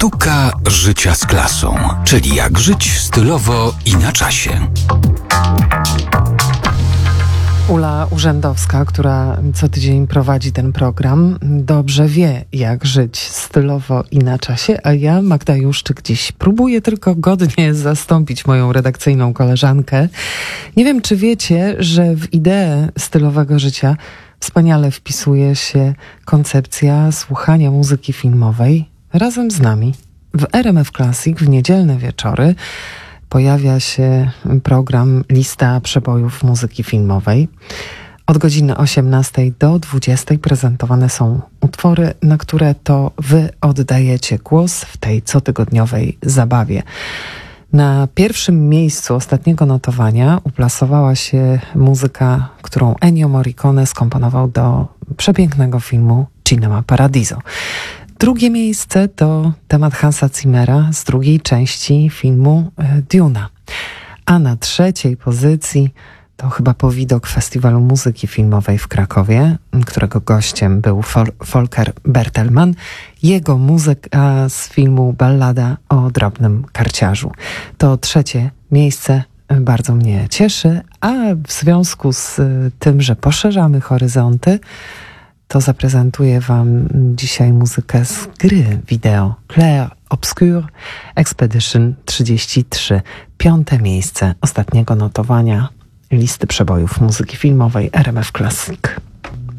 Sztuka życia z klasą, czyli jak żyć stylowo i na czasie. Ula Urzędowska, która co tydzień prowadzi ten program, dobrze wie, jak żyć stylowo i na czasie, a ja, Magda Juszczyk, dziś próbuję tylko godnie zastąpić moją redakcyjną koleżankę. Nie wiem, czy wiecie, że w ideę stylowego życia wspaniale wpisuje się koncepcja słuchania muzyki filmowej razem z nami. W RMF Classic w niedzielne wieczory pojawia się program Lista Przebojów Muzyki Filmowej. Od godziny 18 do 20 prezentowane są utwory, na które to wy oddajecie głos w tej cotygodniowej zabawie. Na pierwszym miejscu ostatniego notowania uplasowała się muzyka, którą Ennio Morricone skomponował do przepięknego filmu Cinema Paradiso. Drugie miejsce to temat Hansa Zimmera z drugiej części filmu Duna. A na trzeciej pozycji to chyba powidok Festiwalu Muzyki Filmowej w Krakowie, którego gościem był Volker Bertelmann. Jego muzyka z filmu Ballada o drobnym karciarzu. To trzecie miejsce bardzo mnie cieszy, a w związku z tym, że poszerzamy horyzonty, to zaprezentuję wam dzisiaj muzykę z gry wideo Clair Obscur Expedition 33. 5. miejsce ostatniego notowania listy przebojów muzyki filmowej RMF Classic.